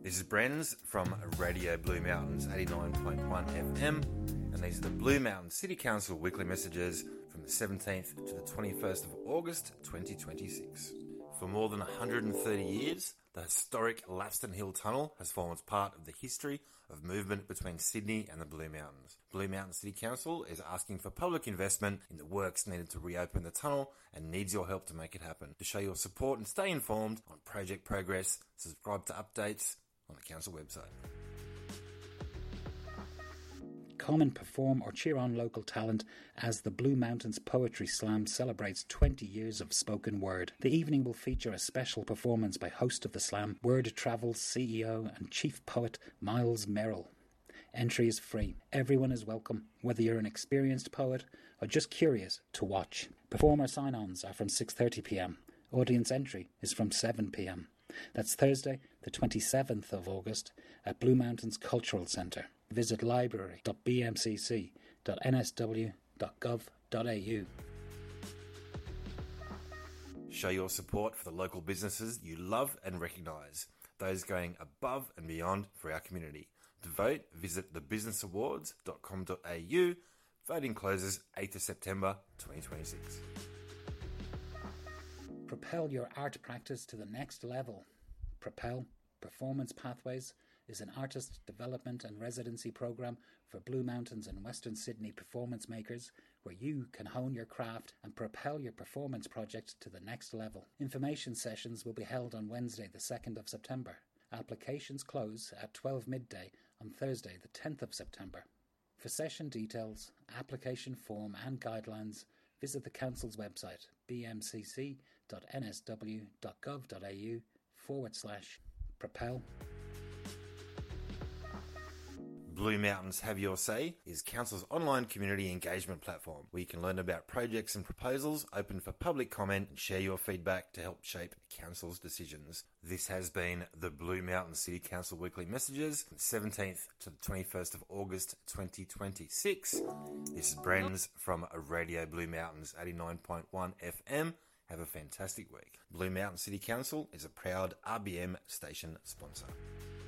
This is Brenz from Radio Blue Mountains 89.1 FM, and these are the Blue Mountains City Council weekly messages from the 17th to the 21st of August 2026. For more than 130 years, the historic Lapston Hill Tunnel has formed part of the history of movement between Sydney and the Blue Mountains. Blue Mountains City Council is asking for public investment in the works needed to reopen the tunnel and needs your help to make it happen. To show your support and stay informed on project progress, subscribe to updates on the council website. Come and perform or cheer on local talent as the Blue Mountains Poetry Slam celebrates 20 years of spoken word. The evening will feature a special performance by host of the slam, Word Travel's CEO and chief poet Miles Merrill. Entry is free. Everyone is welcome, whether you're an experienced poet or just curious to watch. Performer sign-ons are from 6:30pm. Audience entry is from 7pm. That's Thursday, the 27th of August at Blue Mountains Cultural Centre. Visit library.bmcc.nsw.gov.au. Show your support for the local businesses you love and recognise, those going above and beyond for our community. To vote, visit thebusinessawards.com.au. Voting closes 8th of September 2026. Propel your art practice to the next level. Propel Performance Pathways is an artist development and residency program for Blue Mountains and Western Sydney performance makers where you can hone your craft and propel your performance project to the next level. Information sessions will be held on Wednesday the 2nd of September. Applications close at 12 midday on Thursday the 10th of September. For session details, application form and guidelines, visit the Council's website bmcc.nsw.gov.au/propel. Blue Mountains Have Your Say is Council's online community engagement platform where you can learn about projects and proposals open for public comment and share your feedback to help shape Council's decisions. This has been the Blue Mountains City Council weekly messages from the 17th to the 21st of August 2026. This is Brenz from Radio Blue Mountains 89.1 FM. Have a fantastic week. Blue Mountains City Council is a proud RBM station sponsor.